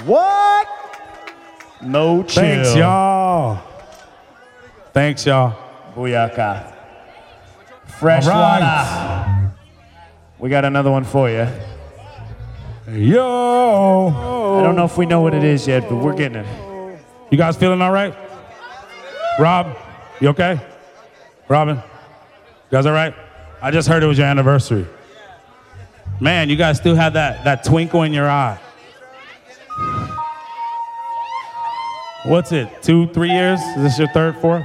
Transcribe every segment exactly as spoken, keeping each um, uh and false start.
What? No chill. Thanks, y'all. Thanks, y'all. Booyaka. Fresh All right. water. We got another one for you. Yo. I don't know if we know what it is yet, but we're getting it. You guys feeling all right? Rob, you okay? Robin, you guys all right? I just heard it was your anniversary. Man, you guys still have that, that twinkle in your eye. What's it, two, three years? Is this your third, fourth?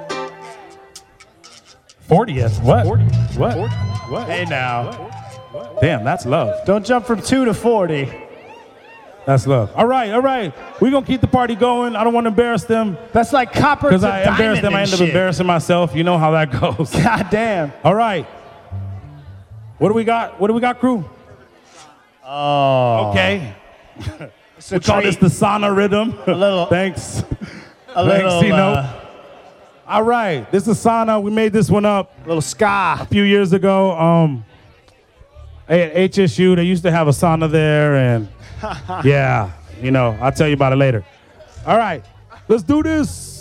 fortieth, what? forty, what? forty, what? Hey now. What? Damn, that's love. Don't jump from two to forty. That's love. All right, all right. We're going to keep the party going. I don't want to embarrass them. That's like copper to Because I embarrass them, I end up shit. embarrassing myself. You know how that goes. God damn. All right. What do we got? What do we got, crew? Oh. Okay. It's We call this the sauna rhythm. A little. Thanks. A Thanks, little. C-Note. Uh, All right. This is sauna. We made this one up little ska. a few years ago. Um, at H S U, they used to have a sauna there, and yeah, you know, I'll tell you about it later. All right. Let's do this.